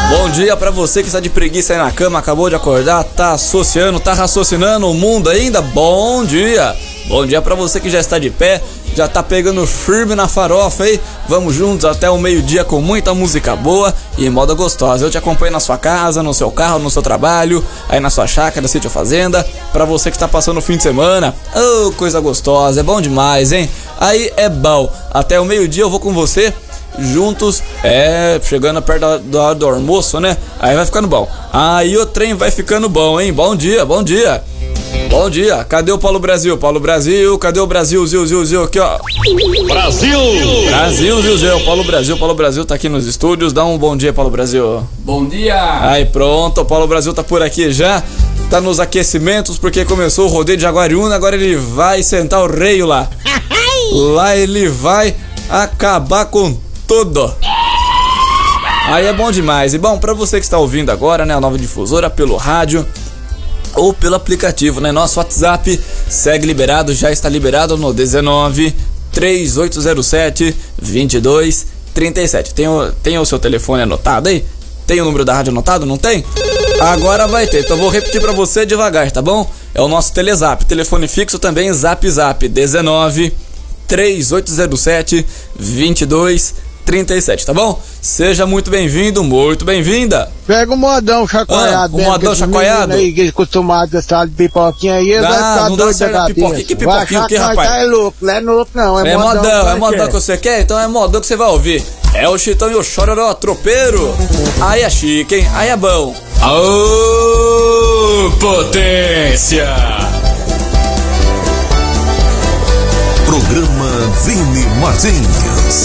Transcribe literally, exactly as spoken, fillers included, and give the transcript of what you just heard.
Bom dia pra você que está de preguiça aí na cama, acabou de acordar, tá associando, tá raciocinando o mundo ainda. Bom dia. Bom dia pra você que já está de pé, já tá pegando firme na farofa aí. Vamos juntos até o meio-dia com muita música boa e moda gostosa. Eu te acompanho na sua casa, no seu carro, no seu trabalho, aí na sua chácara, sítio fazenda. Pra você que tá passando o fim de semana, oh, coisa gostosa, é bom demais, hein? Aí é bom. Até o meio-dia eu vou com você. Juntos, é, chegando perto da, da hora do almoço, né? Aí vai ficando bom. Aí o trem vai ficando bom, hein? Bom dia, bom dia. Bom dia, cadê o Paulo Brasil? Paulo Brasil, cadê o Brasil? Zil, zil, zil, aqui ó. Brasil! Brasil, zil, zil, Paulo Brasil, Paulo Brasil tá aqui nos estúdios. Dá um bom dia, Paulo Brasil. Bom dia! Aí pronto, o Paulo Brasil tá por aqui já. Tá nos aquecimentos porque começou o rodeio de Jaguariúna. Agora ele vai sentar o rei lá. Lá ele vai acabar com tudo. Aí é bom demais. E bom, pra você que está ouvindo agora, né, a Nova Difusora pelo rádio ou pelo aplicativo, né, nosso WhatsApp segue liberado, já está liberado no dezenove, três oito zero sete, vinte e dois, trinta e sete. Tem o, tem o seu telefone anotado aí? Tem o número da rádio anotado? Não tem? Agora vai ter, então vou repetir pra você devagar, tá bom? É o nosso Telezap, telefone fixo também, Zap Zap, dezenove, três oito zero sete, vinte e dois, trinta e sete, tá bom? Seja muito bem-vindo, muito bem-vinda. Pega o modão chacoalhado. Ah, o modão chacoalhado? Aí, que acostumado a gostar de pipoquinha aí, ele Não, vai ficar não dá doido certo da a pipoquinha. cabeça. Que pipoquinha o que, rapaz? Tá é louco, não é louco não, é, É modão. modão, é que modão quer. que você quer? Então é modão que você vai ouvir. É o Chitão e o Chororó Tropeiro. Aí é chique, hein? Aí é bom. Aô, potência! Programa Vini Martins.